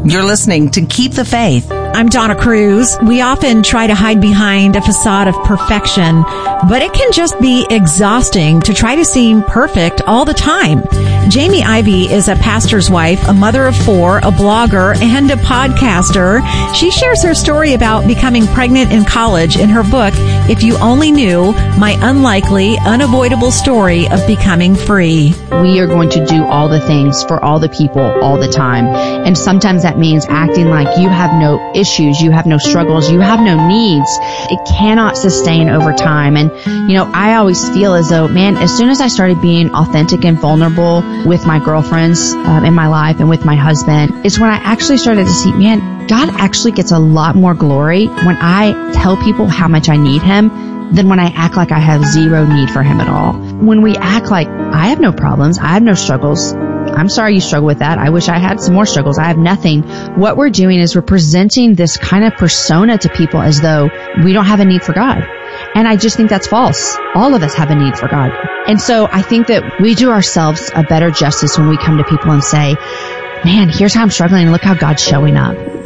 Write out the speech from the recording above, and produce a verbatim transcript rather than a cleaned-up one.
You're listening to Keep the Faith. I'm Donna Cruz. We often try to hide behind a facade of perfection, but it can just be exhausting to try to seem perfect all the time. Jamie Ivey is a pastor's wife, a mother of four, a blogger, and a podcaster. She shares her story about becoming pregnant in college in her book, If You Only Knew, My Unlikely, Unavoidable Story of Becoming Free. We are going to do all the things for all the people all the time. And sometimes that means acting like you have no issues, you have no struggles, you have no needs. It cannot sustain over time. And, you know, I always feel as though, man, as soon as I started being authentic and vulnerable with my girlfriends um, in my life and with my husband, it's when I actually started to see, man, God actually gets a lot more glory when I tell people how much I need Him than when I act like I have zero need for Him at all. When we act like I have no problems, I have no struggles, I'm sorry you struggle with that. I wish I had some more struggles. I have nothing. What we're doing is we're presenting this kind of persona to people as though we don't have a need for God. And I just think that's false. All of us have a need for God. And so I think that we do ourselves a better justice when we come to people and say, man, here's how I'm struggling and look how God's showing up.